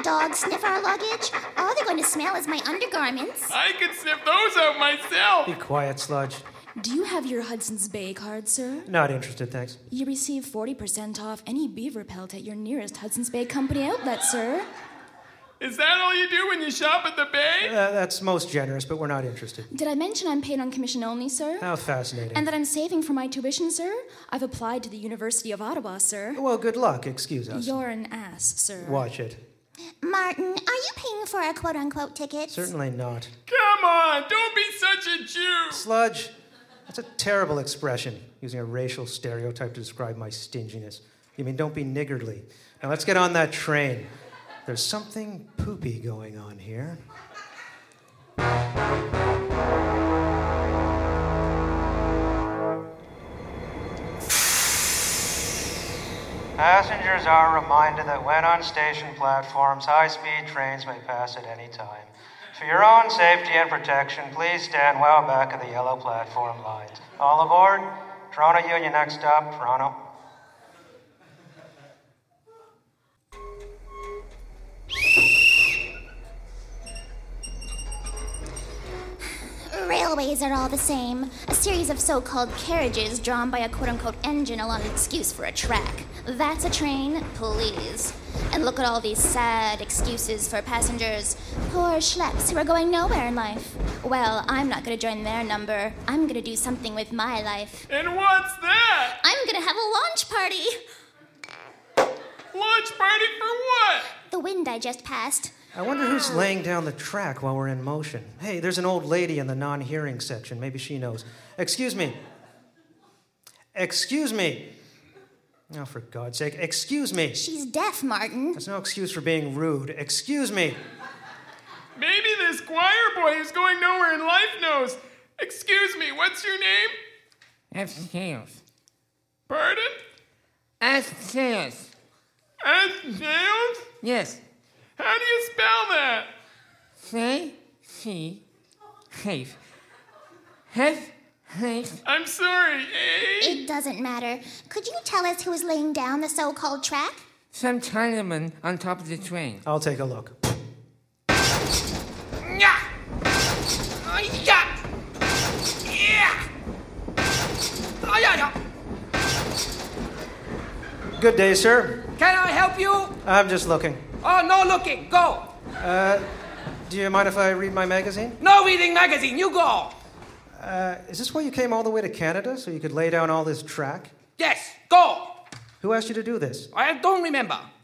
dogs sniff our luggage? All they're going to smell is my undergarments. I could sniff those out myself. Be quiet, Sludge. Do you have your Hudson's Bay card, sir? Not interested, thanks. You receive 40% off any beaver pelt at your nearest Hudson's Bay Company outlet, sir. Is that all you do when you shop at the Bay? That's most generous, but we're not interested. Did I mention I'm paid on commission only, sir? How fascinating. And that I'm saving for my tuition, sir? I've applied to the University of Ottawa, sir. Well, good luck. Excuse us. You're an ass, sir. Watch it. Martin, are you paying for a quote-unquote ticket? Certainly not. Come on, don't be such a Jew. Sludge, that's a terrible expression, using a racial stereotype to describe my stinginess. You mean don't be niggardly. Now let's get on that train. There's something poopy going on here. Passengers are reminded that when on station platforms, high-speed trains may pass at any time. For your own safety and protection, please stand well back of the yellow platform lines. All aboard. Toronto Union next stop, Toronto. Railways are all the same. A series of so-called carriages drawn by a quote-unquote engine along an excuse for a track. That's a train, please. And look at all these sad excuses for passengers. Poor schleps who are going nowhere in life. Well, I'm not gonna join their number. I'm gonna do something with my life. And what's that? I'm gonna have a launch party. Launch party for what? The wind I just passed. I wonder who's laying down the track while we're in motion. Hey, there's an old lady in the non-hearing section. Maybe she knows. Excuse me. Excuse me. Oh, for God's sake, excuse me. She's deaf, Martin. That's no excuse for being rude. Excuse me. Maybe this choir boy who's going nowhere in life knows. Excuse me, what's your name? Upstairs. Pardon? Upstairs. Sales? Yes. How do you spell that? Have. I'm sorry, eh? It doesn't matter. Could you tell us who is laying down the so-called track? Some Chinaman on top of the train. I'll take a look. Yeah. Yeah. Yeah. Good day, sir. Can I help you? I'm just looking. Oh, no looking. Go. Do you mind if I read my magazine? No reading magazine. You go. Is this why you came all the way to Canada, so you could lay down all this track? Yes. Go. Who asked you to do this? I don't remember.